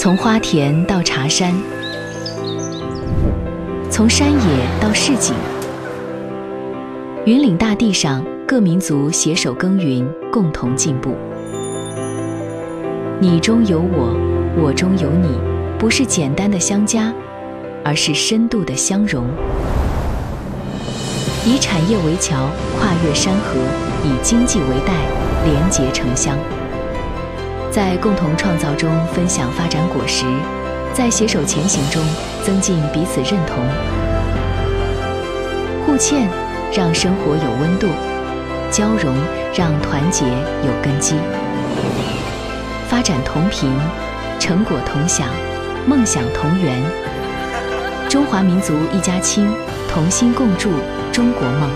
从花田到茶山，从山野到市井，云岭大地上，各民族携手耕耘，共同进步。你中有我，我中有你，不是简单的相加，而是深度的相融。以产业为桥，跨越山河；以经济为带，连结城乡。在共同创造中分享发展果实，在携手前行中增进彼此认同。互欠让生活有温度，交融让团结有根基。发展同频，成果同享，梦想同圆。中华民族一家亲，同心共筑中国梦。